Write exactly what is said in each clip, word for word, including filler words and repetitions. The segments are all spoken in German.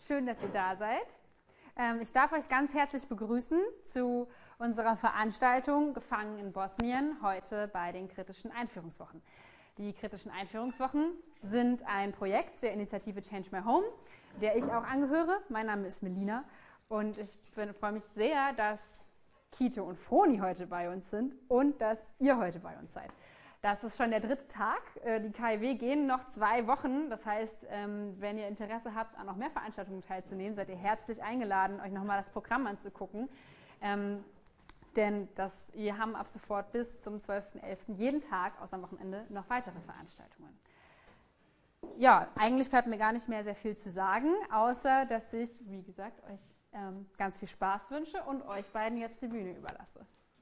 schön, dass ihr da seid. Ähm, ich darf euch ganz herzlich begrüßen zu unserer Veranstaltung Gefangen in Bosnien, heute bei den kritischen Einführungswochen. Die kritischen Einführungswochen sind ein Projekt der Initiative Change My Home, der ich auch angehöre. Mein Name ist Melina und ich bin, freue mich sehr, dass Kito und Froni heute bei uns sind und dass ihr heute bei uns seid. Das ist schon der dritte Tag. Die K I W gehen noch zwei Wochen. Das heißt, wenn ihr Interesse habt, an noch mehr Veranstaltungen teilzunehmen, seid ihr herzlich eingeladen, euch nochmal das Programm anzugucken. Ähm, denn das, wir haben ab sofort bis zum zwölften elften jeden Tag, außer am Wochenende, noch weitere Veranstaltungen. Ja, eigentlich bleibt mir gar nicht mehr sehr viel zu sagen, außer dass ich, wie gesagt, euch ähm, ganz viel Spaß wünsche und euch beiden jetzt die Bühne überlasse.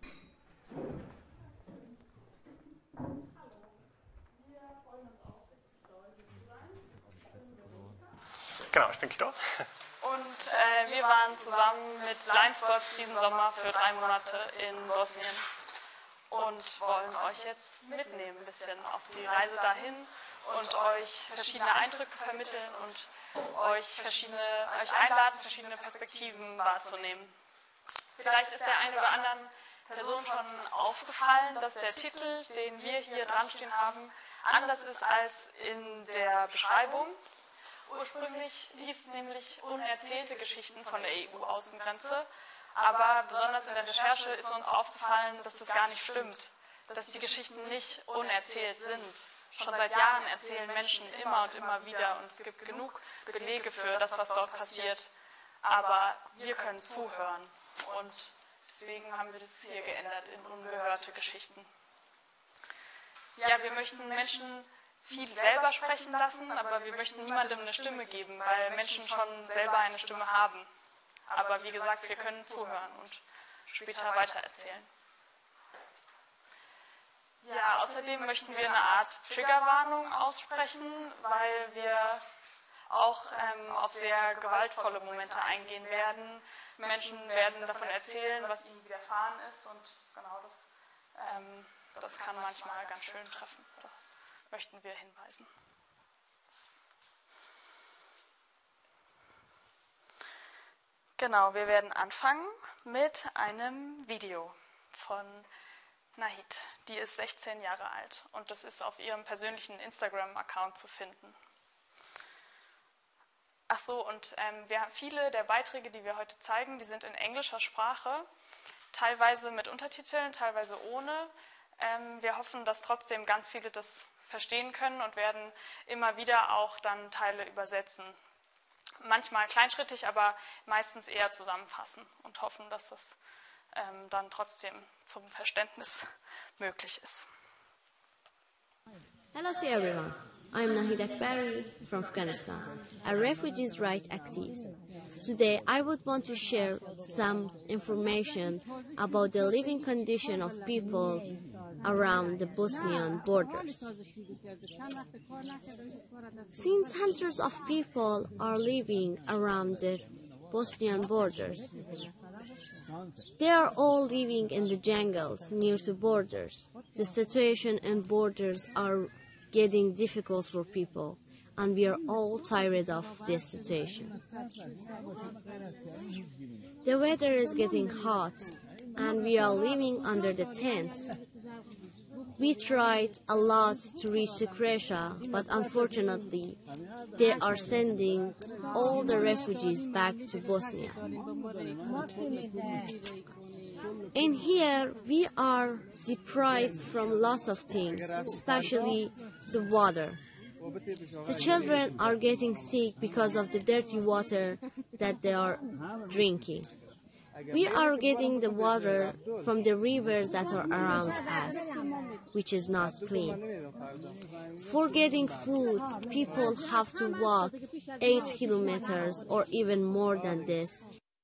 Genau, ich bin Kito. Und äh, wir waren zusammen mit Blindspots diesen Sommer für drei Monate in Bosnien und wollen euch jetzt mitnehmen ein bisschen auf die Reise dahin und euch verschiedene Eindrücke vermitteln und euch, verschiedene, euch einladen, verschiedene Perspektiven wahrzunehmen. Vielleicht ist der einen oder anderen Person schon aufgefallen, dass der Titel, den wir hier dran stehen haben, anders ist als in der Beschreibung. Ursprünglich hieß es nämlich unerzählte Geschichten von der E U-Außengrenze, aber besonders in der Recherche ist uns aufgefallen, dass das gar nicht stimmt, dass die Geschichten nicht unerzählt sind. Schon seit Jahren erzählen Menschen immer und immer wieder und es gibt genug Belege für das, was dort passiert, aber wir können zuhören und deswegen haben wir das hier geändert in ungehörte Geschichten. Ja, wir möchten Menschen viel selber sprechen lassen, aber wir möchten niemandem eine Stimme geben, weil Menschen schon selber eine Stimme haben. Aber wie gesagt, wir können zuhören und später weitererzählen. Ja, außerdem möchten wir eine Art Triggerwarnung aussprechen, weil wir auch ähm, auf sehr gewaltvolle Momente eingehen werden. Menschen werden davon erzählen, was ihnen widerfahren ist und genau das, ähm, das kann manchmal ganz schön treffen. Möchten wir hinweisen. Genau, wir werden anfangen mit einem Video von Nahid. Die ist sechzehn Jahre alt und das ist auf ihrem persönlichen Instagram-Account zu finden. Ach so, und ähm, wir haben viele der Beiträge, die wir heute zeigen, die sind in englischer Sprache, teilweise mit Untertiteln, teilweise ohne. Ähm, wir hoffen, dass trotzdem ganz viele das verstehen können und werden immer wieder auch dann Teile übersetzen. Manchmal kleinschrittig, aber meistens eher zusammenfassen und hoffen, dass das ähm, dann trotzdem zum Verständnis möglich ist. Hello to everyone. I'm Nahid Akbari from Afghanistan, a refugees' rights activist. Today I would want to share some information about the living condition of people around the Bosnian borders. Since hundreds of people are living around the Bosnian borders, they are all living in the jungles near to borders. The situation in borders are getting difficult for people, and we are all tired of this situation. The weather is getting hot, and we are living under the tents. We tried a lot to reach to Croatia, but unfortunately, they are sending all the refugees back to Bosnia. In here, we are deprived from lots of things, especially the water. The children are getting sick because of the dirty water that they are drinking. We are getting the water from the rivers that are around us, which is not clean. For getting food, people have to walk eight kilometers or even more than this.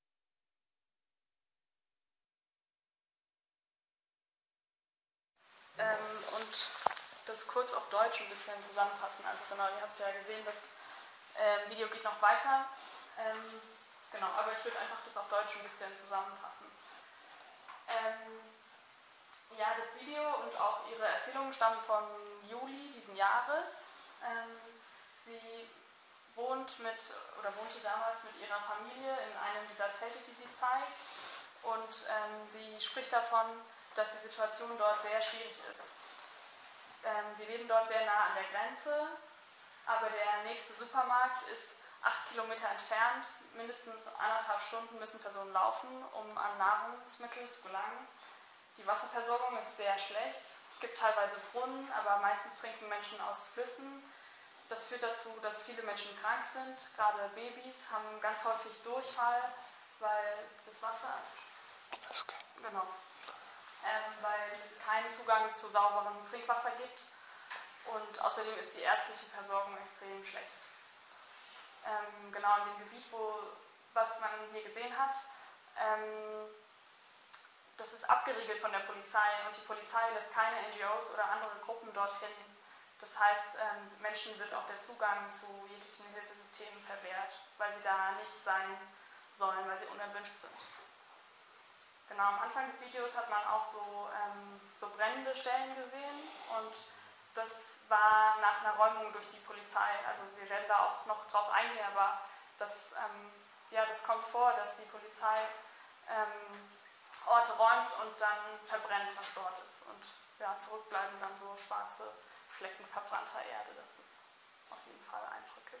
Ähm, und das kurz auf Deutsch ein bisschen zusammenfassen. Also genau, ihr habt ja gesehen, das ähm, Video geht noch weiter. Ähm, Genau, aber ich würde einfach das auf Deutsch ein bisschen zusammenfassen. Ähm, ja, das Video und auch ihre Erzählungen stammen vom Juli diesen Jahres. Ähm, sie wohnt mit, oder wohnte damals mit ihrer Familie in einem dieser Zelte, die sie zeigt. Und ähm, sie spricht davon, dass die Situation dort sehr schwierig ist. Ähm, sie leben dort sehr nah an der Grenze, aber der nächste Supermarkt ist acht Kilometer entfernt. Mindestens anderthalb Stunden müssen Personen laufen, um an Nahrungsmittel zu gelangen. Die Wasserversorgung ist sehr schlecht. Es gibt teilweise Brunnen, aber meistens trinken Menschen aus Flüssen. Das führt dazu, dass viele Menschen krank sind. Gerade Babys haben ganz häufig Durchfall, weil das Wasser... Ist okay. Genau. Ähm, weil es keinen Zugang zu sauberem Trinkwasser gibt. Und außerdem ist die ärztliche Versorgung extrem schlecht. Ähm, genau in dem Gebiet, wo, was man hier gesehen hat, ähm, das ist abgeriegelt von der Polizei und die Polizei lässt keine N G Os oder andere Gruppen dorthin. Das heißt, ähm, Menschen wird auch der Zugang zu jeglichen Hilfesystemen verwehrt, weil sie da nicht sein sollen, weil sie unerwünscht sind. Genau, am Anfang des Videos hat man auch so, ähm, so brennende Stellen gesehen und das war nach einer Räumung durch die Polizei. Also wir werden da auch noch drauf eingehen, aber das, ähm, ja, das kommt vor, dass die Polizei ähm, Orte räumt und dann verbrennt, was dort ist. Und ja, zurückbleiben dann so schwarze Flecken verbrannter Erde. Das ist auf jeden Fall eindrücklich.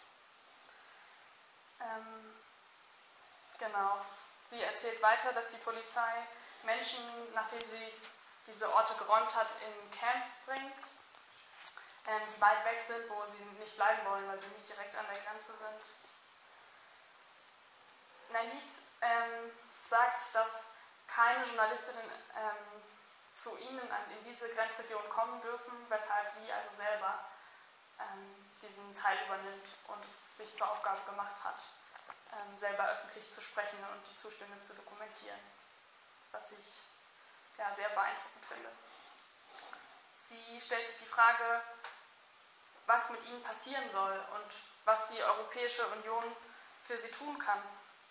Ähm, genau. Sie erzählt weiter, dass die Polizei Menschen, nachdem sie diese Orte geräumt hat, in Camps bringt, ähm, die weit weg sind, wo sie nicht bleiben wollen, weil sie nicht direkt an der Grenze sind. Nahid ähm, sagt, dass keine Journalistinnen ähm, zu ihnen an, in diese Grenzregion kommen dürfen, weshalb sie also selber ähm, diesen Teil übernimmt und es sich zur Aufgabe gemacht hat, ähm, selber öffentlich zu sprechen und die Zustände zu dokumentieren, was ich ja, sehr beeindruckend finde. Sie stellt sich die Frage, was mit ihnen passieren soll und was die Europäische Union für sie tun kann.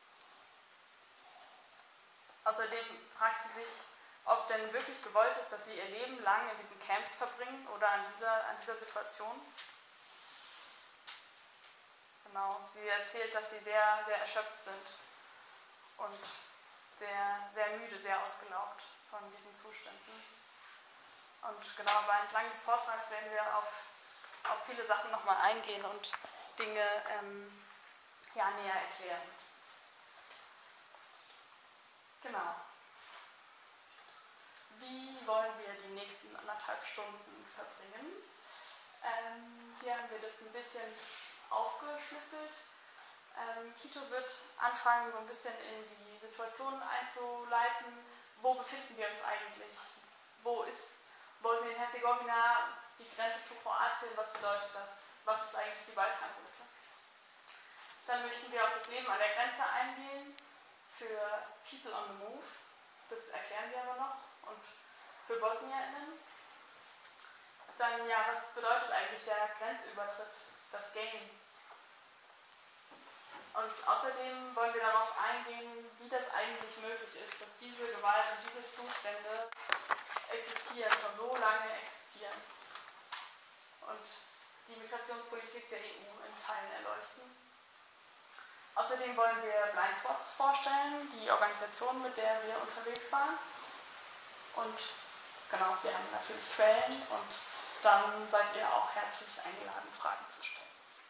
Außerdem fragt sie sich, ob denn wirklich gewollt ist, dass sie ihr Leben lang in diesen Camps verbringen oder an dieser, an dieser Situation. Genau, sie erzählt, dass sie sehr, sehr erschöpft sind und sehr, sehr müde, sehr ausgelaugt von diesen Zuständen. Und genau, aber entlang des Vortrags werden wir auf, auf viele Sachen nochmal eingehen und Dinge ähm, ja, näher erklären. Genau. Wie wollen wir die nächsten anderthalb Stunden verbringen? Ähm, hier haben wir das ein bisschen aufgeschlüsselt. Ähm, Kito wird anfangen, so ein bisschen in die Situation einzuleiten. Wo befinden wir uns eigentlich? Wo ist Bosnien-Herzegowina die Grenze zu Kroatien? Was bedeutet das? Was ist eigentlich die Balkanroute? Dann möchten wir auf das Leben an der Grenze eingehen. Für People on the Move, das erklären wir aber noch, und für BosnierInnen. Dann, ja, was bedeutet eigentlich der Grenzübertritt, das Game? Und außerdem wollen wir darauf eingehen, wie das eigentlich möglich ist, dass diese Gewalt und diese Zustände existieren, schon so lange existieren. Und die Migrationspolitik der E U in Teilen erleuchten. Außerdem wollen wir Blindspots vorstellen, die Organisation, mit der wir unterwegs waren. Und genau, wir haben natürlich Quellen und dann seid ihr auch herzlich eingeladen, Fragen zu stellen.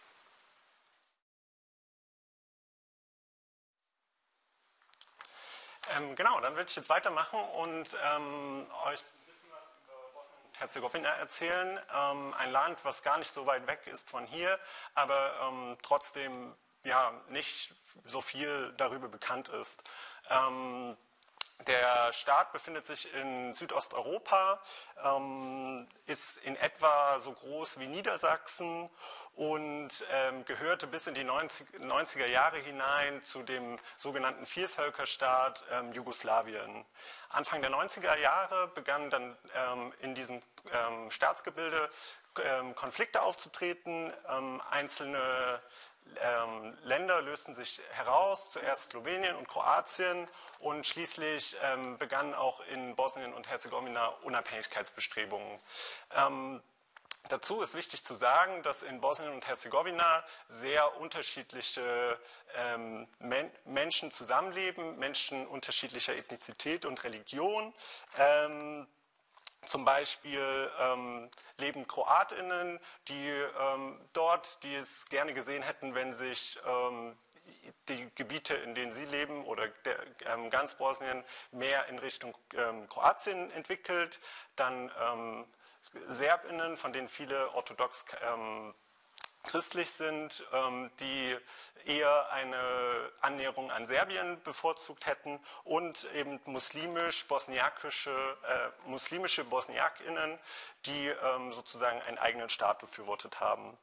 Ähm, genau, dann würde ich jetzt weitermachen und ähm, euch ein bisschen was über Bosnien und Herzegowina erzählen. Ähm, ein Land, was gar nicht so weit weg ist von hier, aber ähm, trotzdem ja, nicht so viel darüber bekannt ist. Ähm, der Staat befindet sich in Südosteuropa, ähm, ist in etwa so groß wie Niedersachsen und ähm, gehörte bis in die neunziger Jahre hinein zu dem sogenannten Vielvölkerstaat ähm, Jugoslawien. Anfang der neunziger Jahre begannen dann ähm, in diesem ähm, Staatsgebilde ähm, Konflikte aufzutreten, ähm, einzelne Ähm, Länder lösten sich heraus, zuerst Slowenien und Kroatien und schließlich ähm, begannen auch in Bosnien und Herzegowina Unabhängigkeitsbestrebungen. Ähm, Dazu ist wichtig zu sagen, dass in Bosnien und Herzegowina sehr unterschiedliche ähm, Men Menschen zusammenleben, Menschen unterschiedlicher Ethnizität und Religion. Ähm, zum Beispiel ähm, leben KroatInnen, die ähm, dort, die es gerne gesehen hätten, wenn sich ähm, die Gebiete, in denen sie leben, oder der, ähm, ganz Bosnien mehr in Richtung ähm, Kroatien entwickelt. Dann ähm, SerbInnen, von denen viele orthodox ähm, christlich sind, ähm, die eher eine Annäherung an Serbien bevorzugt hätten, und eben muslimisch, bosniakische, äh, muslimische BosniakInnen, die ähm, sozusagen einen eigenen Staat befürwortet haben.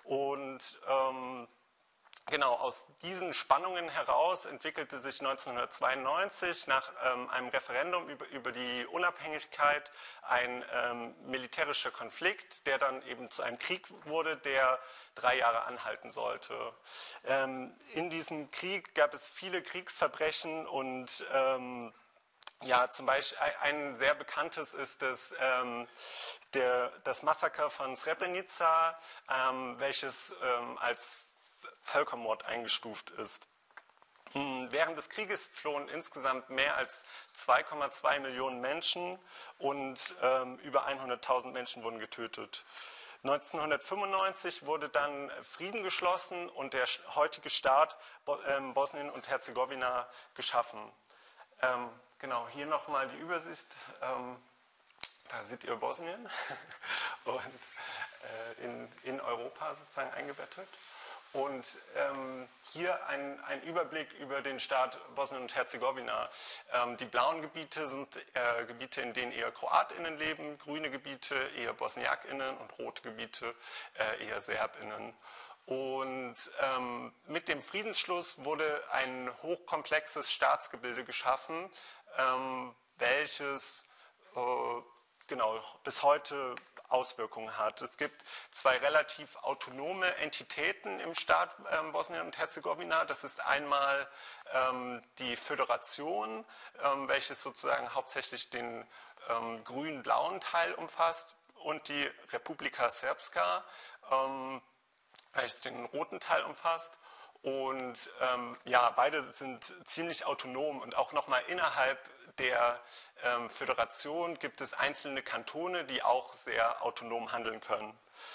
Und ähm, Genau, aus diesen Spannungen heraus entwickelte sich neunzehnhundertzweiundneunzig nach ähm, einem Referendum über, über die Unabhängigkeit ein ähm, militärischer Konflikt, der dann eben zu einem Krieg wurde, der drei Jahre anhalten sollte. Ähm, in diesem Krieg gab es viele Kriegsverbrechen und ähm, ja, zum Beispiel ein sehr bekanntes ist das, ähm, der, das Massaker von Srebrenica, ähm, welches ähm, als Völkermord eingestuft ist. Während des Krieges flohen insgesamt mehr als zwei Komma zwei Millionen Menschen und ähm, über hunderttausend Menschen wurden getötet. neunzehnhundertfünfundneunzig wurde dann Frieden geschlossen und der heutige Staat ähm, Bosnien und Herzegowina geschaffen. Ähm, genau, hier nochmal die Übersicht. Ähm, da seht ihr Bosnien und äh, in, in Europa sozusagen eingebettet. Und ähm, hier ein, ein Überblick über den Staat Bosnien und Herzegowina. Ähm, die blauen Gebiete sind äh, Gebiete, in denen eher KroatInnen leben, grüne Gebiete eher BosniakInnen und rote Gebiete äh, eher SerbInnen. Und ähm, mit dem Friedensschluss wurde ein hochkomplexes Staatsgebilde geschaffen, ähm, welches äh, genau bis heute Auswirkungen hat. Es gibt zwei relativ autonome Entitäten im Staat ähm, Bosnien und Herzegowina. Das ist einmal ähm, die Föderation, ähm, welches sozusagen hauptsächlich den ähm, grün-blauen Teil umfasst, und die Republika Srpska, ähm, welches den roten Teil umfasst. Und ähm, ja, beide sind ziemlich autonom, und auch nochmal innerhalb der ähm, Föderation gibt es einzelne Kantone, die auch sehr autonom handeln können.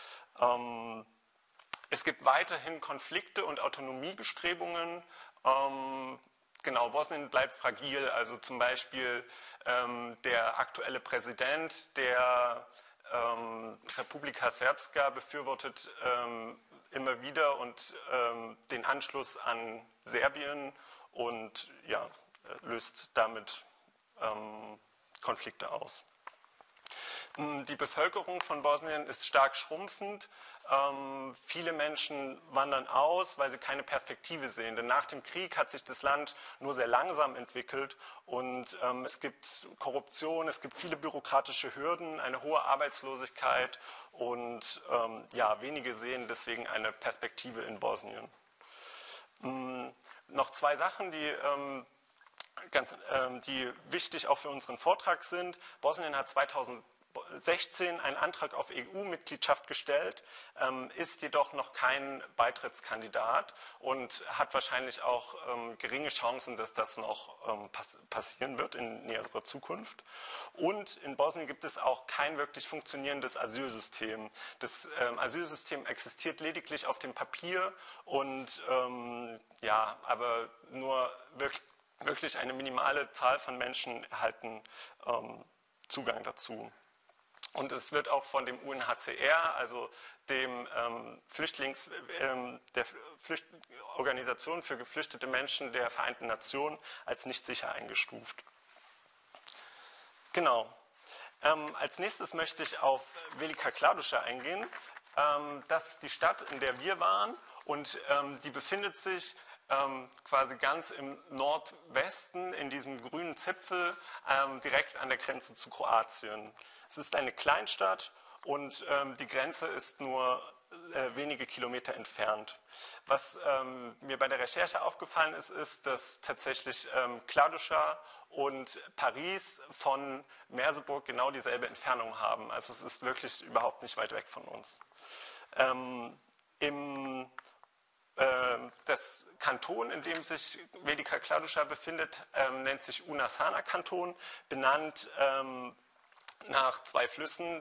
Ähm, es gibt weiterhin Konflikte und Autonomiebestrebungen. Ähm, genau, Bosnien bleibt fragil, also zum Beispiel ähm, der aktuelle Präsident der ähm, Republika Srpska befürwortet ähm, immer wieder und ähm, den Anschluss an Serbien und ja, löst damit ähm, Konflikte aus. Die Bevölkerung von Bosnien ist stark schrumpfend. Ähm, viele Menschen wandern aus, weil sie keine Perspektive sehen. Denn nach dem Krieg hat sich das Land nur sehr langsam entwickelt, und ähm, es gibt Korruption, es gibt viele bürokratische Hürden, eine hohe Arbeitslosigkeit, und ähm, ja, wenige sehen deswegen eine Perspektive in Bosnien. Ähm, noch zwei Sachen, die ähm, Ganz, ähm, die wichtig auch für unseren Vortrag sind. Bosnien hat zweitausendsechzehn einen Antrag auf E U-Mitgliedschaft gestellt, ähm, ist jedoch noch kein Beitrittskandidat und hat wahrscheinlich auch ähm, geringe Chancen, dass das noch ähm, pass passieren wird in näherer Zukunft. Und in Bosnien gibt es auch kein wirklich funktionierendes Asylsystem. Das ähm, Asylsystem existiert lediglich auf dem Papier, und ähm, ja, aber nur wirklich Wirklich eine minimale Zahl von Menschen erhalten ähm, Zugang dazu. Und es wird auch von dem U N H C R, also dem ähm, Flüchtlings, ähm, der Flücht Organisation für geflüchtete Menschen der Vereinten Nationen, als nicht sicher eingestuft. Genau. Ähm, als nächstes möchte ich auf Velika Kladuša eingehen. Ähm, das ist die Stadt, in der wir waren, und ähm, die befindet sich Ähm, quasi ganz im Nordwesten, in diesem grünen Zipfel, ähm, direkt an der Grenze zu Kroatien. Es ist eine Kleinstadt, und ähm, die Grenze ist nur äh, wenige Kilometer entfernt. Was ähm, mir bei der Recherche aufgefallen ist, ist, dass tatsächlich ähm, Kladuscha und Paris von Merseburg genau dieselbe Entfernung haben. Also es ist wirklich überhaupt nicht weit weg von uns. Ähm, im, äh, das Kanton, in dem sich Velika Kladuscha befindet, ähm, nennt sich Unasana-Kanton, benannt ähm, nach zwei Flüssen,